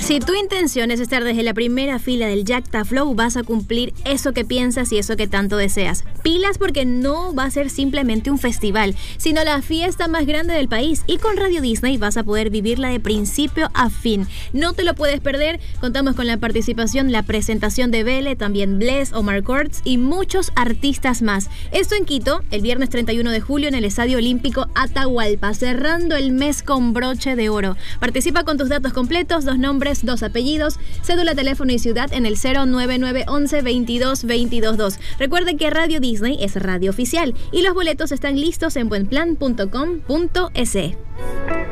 Si tu intención es estar desde la primera fila del Jacta Flow, vas a cumplir eso que piensas y eso que tanto deseas. Pilas, porque no va a ser simplemente un festival, sino la fiesta más grande del país. Y con Radio Disney vas a poder vivirla de principio a fin. No te lo puedes perder. Contamos con la participación, la presentación de Vele, también Bless, Omar Courtz y muchos artistas más. Esto en Quito, el viernes 31 de julio en el Estadio Olímpico Atahualpa, cerrando el mes con broche de oro. Participa con tus datos completos, 2 nombres, 2 apellidos, cédula, teléfono y ciudad en el 09911 22 222. Recuerde que Radio Disney es radio oficial y los boletos están listos en buenplan.com.es.